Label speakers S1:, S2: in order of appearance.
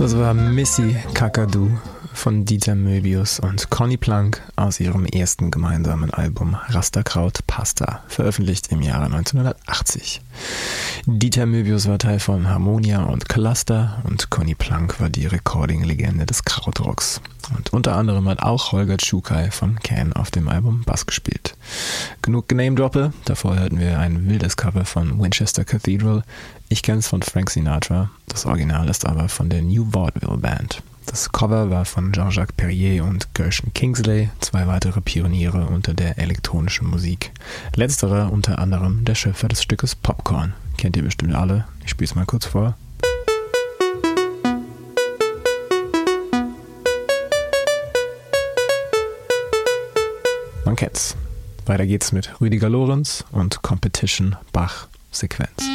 S1: Das war Missy Kakadu von Dieter Möbius und Conny Plank aus ihrem ersten gemeinsamen Album Rasterkraut Pasta, veröffentlicht im Jahre 1980. Dieter Möbius war Teil von Harmonia und Cluster und Conny Plank war die Recording-Legende des Krautrocks. Und unter anderem hat auch Holger Tschukai von Can auf dem Album Bass gespielt. Genug Gename-Droppe, davor hörten wir ein wildes Cover von Winchester Cathedral. Ich kenn's von Frank Sinatra, das Original ist aber von der New Vaudeville Band. Das Cover war von Jean-Jacques Perrier und Gershon Kingsley, zwei weitere Pioniere unter der elektronischen Musik. Letzterer unter anderem der Schöpfer des Stückes Popcorn. Kennt ihr bestimmt alle, ich spiel's mal kurz vor. Man kennt's. Weiter geht's mit Rüdiger Lorenz und Competition Bach Sequenz.